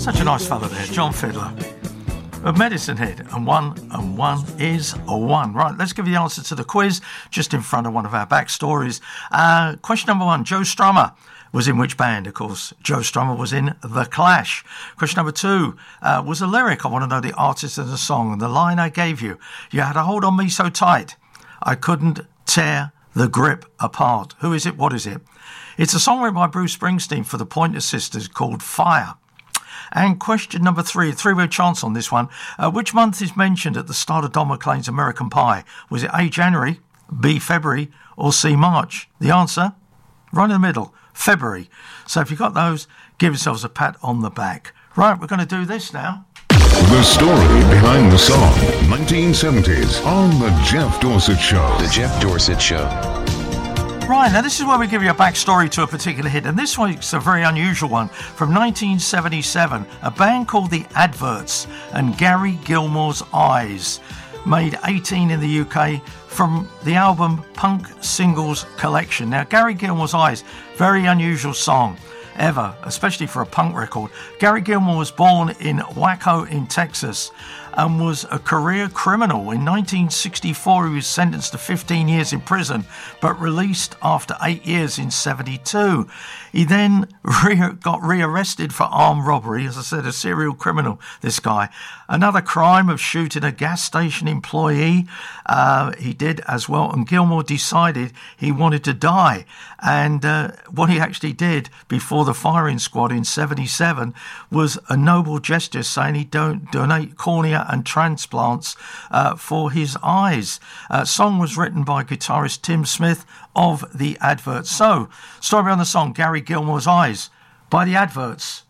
Such a nice fellow there, John Fiddler of Medicine Head, and one is a one. Right, let's give you the answer to the quiz just in front of one of our backstories. Question number one, Joe Strummer was in which band? Of course, Joe Strummer was in The Clash. Question number two was a lyric. I want to know the artist of the song. And the line I gave you, you had a hold on me so tight, I couldn't tear the grip apart. Who is it? What is it? It's a song written by Bruce Springsteen for the Pointer Sisters called Fire. And question number three, three-word chance on this one. Which month is mentioned at the start of Don McLean's American Pie? Was it A, January, B, February, or C, March? The answer? Right in the middle, February. So if you got those, give yourselves a pat on the back. Right, we're going to do this now. The story behind the song, 1970s, on The Jeff Dorsett Show. The Jeff Dorsett Show. Right, now this is where we give you a backstory to a particular hit, and this one's a very unusual one. From 1977, a band called The Adverts and Gary Gilmore's Eyes made 18 in the UK from the album Punk Singles Collection. Now, Gary Gilmore's Eyes, very unusual song ever, especially for a punk record. Gary Gilmore was born in Waco in Texas and was a career criminal. In 1964, he was sentenced to 15 years in prison, but released after 8 years in 72. He then got rearrested for armed robbery. As I said, a serial criminal, this guy. Another crime of shooting a gas station employee, he did as well. And Gilmore decided he wanted to die. And what he actually did before the firing squad in 77 was a noble gesture, saying he'd donate cornea and transplants for his eyes. Song was written by guitarist Tim Smith of The Adverts. So, story on the song, Gary Gilmore's Eyes by The Adverts.